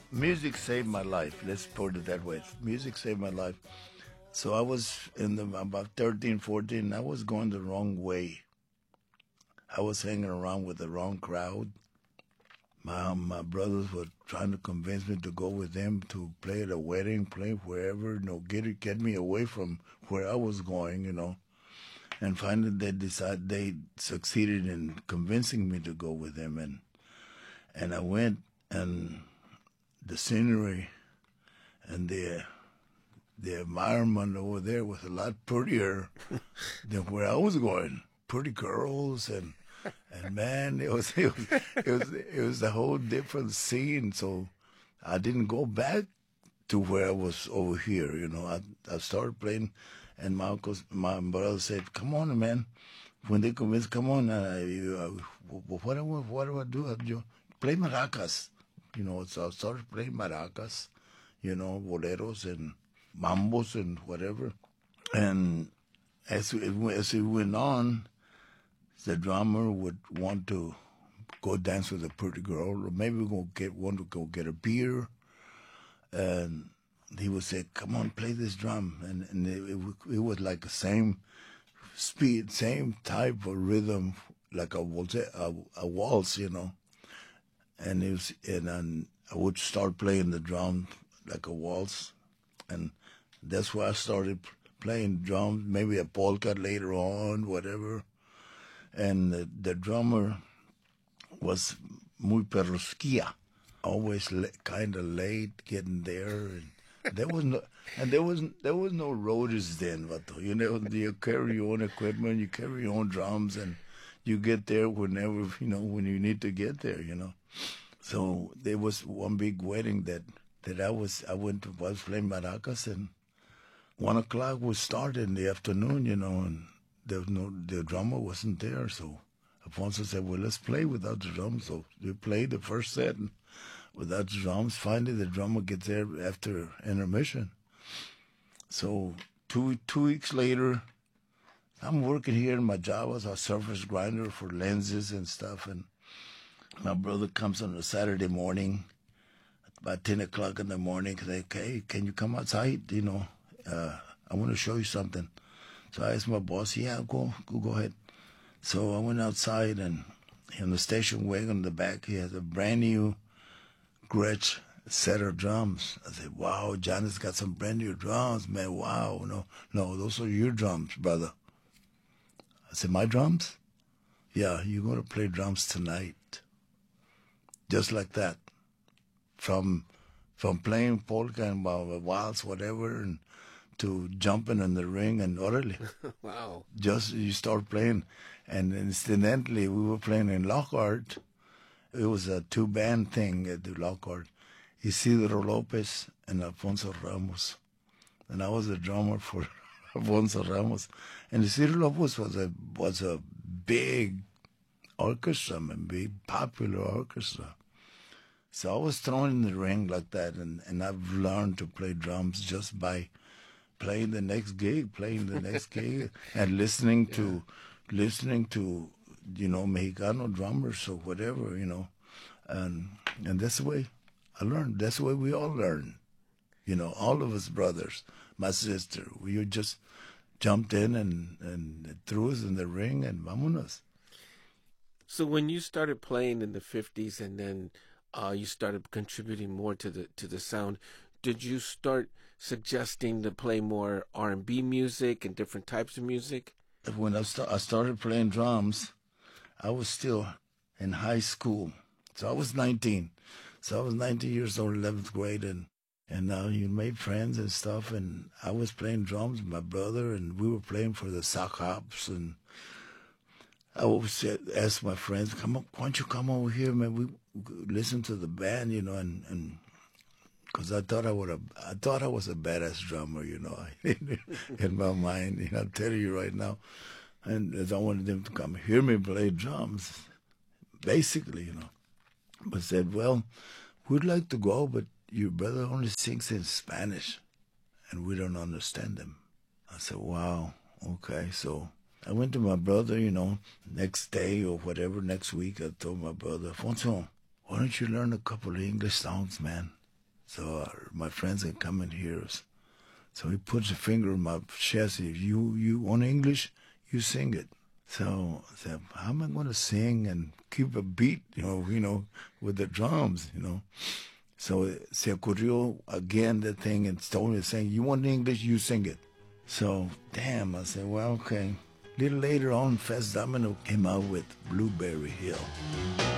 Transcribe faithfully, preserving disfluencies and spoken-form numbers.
Music saved my life. Let's put it that way. Music saved my life. So I was in the about thirteen, fourteen. I was going the wrong way. I was hanging around with the wrong crowd. My my brothers were trying to convince me to go with them to play at a wedding, play wherever, you know, get it, get me away from where I was going, you know. And finally, they decided they succeeded in convincing me to go with them, and and I went, and the scenery and the the environment over there was a lot prettier than where I was going. Pretty girls and and man, it was it was it was, it was a whole different scene. So I didn't go back to where I was over here. You know, I I started playing, and my uncles, my brother said, "Come on, man." When they convinced, "Come on, uh, you, uh, what do I, what do I do? I do play maracas." You know, so I started playing maracas, you know, boleros and mambos and whatever. And as it, as it went on, the drummer would want to go dance with a pretty girl, or maybe we're gonna get want to go get a beer, and he would say, "Come on, play this drum," and and it, it, it was like the same speed, same type of rhythm, like a waltz, a, a waltz, you know. And it was, and then I would start playing the drum like a waltz, and that's where I started playing drums. Maybe a polka later on, whatever. And the, the drummer was muy perrosquilla, always le- kind of late getting there, and there was no, and there was there was no roadies then, Vato. You know, you carry your own equipment, you carry your own drums, and you get there whenever, you know, when you need to get there, you know. So there was one big wedding that, that I was I went to was playing maracas, and one o'clock was start in the afternoon, you know, and there was no the drummer wasn't there, so Alfonso said, "Well, let's play without the drums." So we played the first set and without the drums. Finally, the drummer gets there after intermission. So two two weeks later, I'm working here in my job as a surface grinder for lenses and stuff, and my brother comes on a Saturday morning, about ten o'clock in the morning, and say, "Hey, can you come outside? You know, uh, I want to show you something." So I asked my boss, "Yeah, go, go, go ahead." So I went outside, and in the station wagon in the back, he has a brand new Gretsch set of drums. I said, "Wow, Johnny's got some brand new drums, man. Wow, no, no, those are your drums, brother." I said, "My drums?" "Yeah, you're going to play drums tonight." Just like that. From from playing polka and waltz, whatever, and to jumping in the ring and orally. Wow. Just you start playing. And incidentally, we were playing in Lockhart. It was a two-band thing at the Lockhart. Isidro Lopez and Alfonso Ramos. And I was the drummer for Alfonso Ramos. And Isidro Lopez was a was a big orchestra, man, big popular orchestra. So I was thrown in the ring like that, and, and I've learned to play drums just by playing the next gig, playing the next gig, and listening Yeah. to, listening to, you know, Mexicano drummers or whatever, you know, and and that's the way I learned. That's the way we all learn, you know, all of us brothers, my sister. We just jumped in and and threw us in the ring and vámonos. So when you started playing in the fifties and then uh, you started contributing more to the to the sound, did you start suggesting to play more R and B music and different types of music? When I, st- I started playing drums, I was still in high school. So I was nineteen. So I was nineteen years old, eleventh grade, and and now you made friends and stuff. And I was playing drums with my brother, and we were playing for the sock hops. And I always said, ask my friends, "Come on, why don't you come over here, man? We listen to the band, you know." And and because I thought I would have, I thought I was a badass drummer, you know, in my mind. You know, I'm telling you right now. And as I wanted them to come hear me play drums, basically, you know. But said, "Well, we'd like to go, but your brother only sings in Spanish, and we don't understand him." I said, "Wow, okay." So I went to my brother, you know, next day or whatever, next week. I told my brother, "Alfonso, why don't you learn a couple of English songs, man? so uh, my friends can come and hear us. So he puts a finger on my chest. If you you want English, you sing it. So I said, how am I going to sing and keep a beat, you know, you know, with the drums, you know? So se ocurrió again the thing and told me saying, you want English, you sing it. So, damn, I said, well, okay. A little later on, Fats Domino came out with Blueberry Hill.